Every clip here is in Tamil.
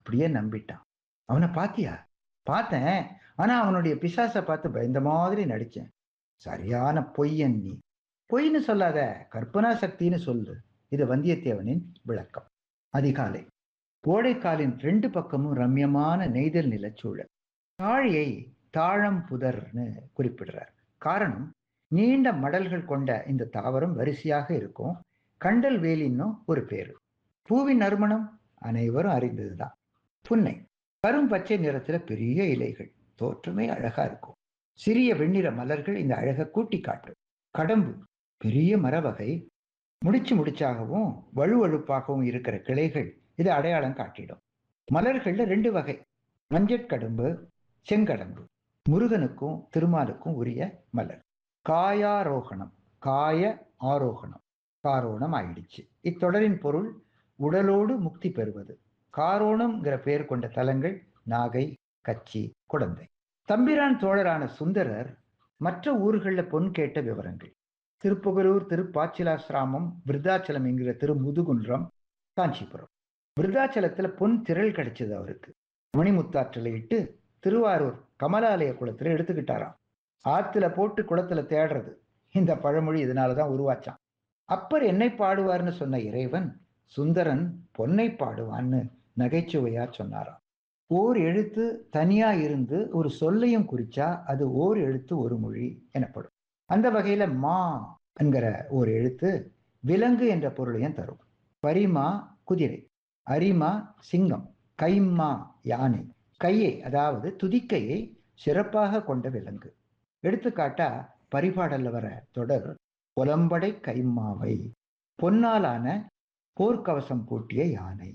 அப்படியே நம்பிட்டான். அவனை பாத்தியா? பார்த்தேன். ஆனா அவனுடைய பிசாச பார்த்து பயந்த மாதிரி நடிச்சேன். சரியான பொய்யன் நீ. பொய்ன்னு சொல்லாத, கற்பனா சக்தின்னு சொல்லு. இது வந்தியத்தேவனின் விளக்கம். அதிகாலை. ஓடைக்காலின் 2 பக்கமும் ரம்யமான நெய்தல் நிலச்சூழல். தாழியை தாழம் புதர்னு குறிப்பிடுறார். காரணம், நீண்ட மடல்கள் கொண்ட இந்த தாவரம் வரிசையாக இருக்கும். கண்டல் வேலின்னும் ஒரு பேரு. பூவின் நறுமணம் அனைவரும் அறிந்ததுதான். புன்னை கரும் பச்சை நிறத்துல பெரிய இலைகள், தோற்றமே அழகா இருக்கும். சிறிய வெண்ணிற மலர்கள் இந்த அழகை கூட்டி காட்டும். கடம்பு பெரிய மர வகை, முடிச்சு முடிச்சாகவும் வழுவழுப்பாகவும் இருக்கிற கிளைகள் இது அடையாளம் காட்டிடும். மலர்கள்ல 2 வகை, மஞ்சட்கடம்பு, செங்கடம்பு. முருகனுக்கும் திருமாலுக்கும் உரிய மலர். காயாரோகணம், காய ஆரோகணம், காரோணம் ஆயிடுச்சு. இத்தொடரின் பொருள் உடலோடு முக்தி பெறுவது. காரோணம்ங்கிற பெயர் கொண்ட தலங்கள் நாகை, கச்சி, குடந்தை. தம்பிரான் தோழரான சுந்தரர் மற்ற ஊர்களில் பொன் கேட்ட விவரங்கள். திருப்புகலூர், திருப்பாச்சிலாசிராமம், விருத்தாச்சலம் என்கிற திருமுதுகுன்றம், காஞ்சிபுரம். விருத்தாச்சலத்துல பொன் திரள் கிடைச்சது அவருக்கு. மணிமுத்தாற்றில் இட்டு திருவாரூர் கமலாலய குளத்துல எடுத்துக்கிட்டாராம். ஆத்துல போட்டு குளத்துல தேடுறது, இந்த பழமொழி இதனாலதான் உருவாச்சான். அப்பர் என்னை பாடுவார்னு சொன்ன இறைவன் சுந்தரன் பொன்னை பாடுவான்னு நகைச்சுவையா சொன்னாராம். ஓர் எழுத்து தனியா இருந்து ஒரு சொல்லையும் குறிச்சா அது ஓர் எழுத்து ஒரு மொழி எனப்படும். அந்த வகையில மா என்கிற ஒரு எழுத்து விலங்கு என்ற பொருளையும் தரும். பரிமா குதிரை, அரிமா சிங்கம், கைம்மா யானை. கையை அதாவது துதிக்கையை சிறப்பாக கொண்ட விலங்கு. எடுத்துக்காட்டா பரிபாடல்ல வர தொடர் புலம்படை கைம்மாவை, பொன்னாலான போர்க்கவசம் பூட்டிய யானை.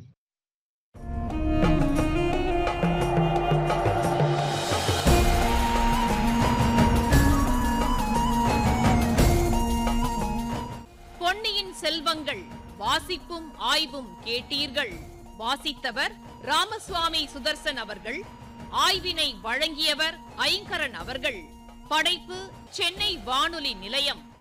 பொன்னியின் செல்வங்கள் வாசிப்பும் ஆய்வும் கேட்டீர்கள். வாசித்தவர் ராமசுவாமி சுதர்சன் அவர்கள். ஆய்வினை வழங்கியவர் ஐங்கரன் அவர்கள். படைப்பு சென்னை வானொலி நிலையம்.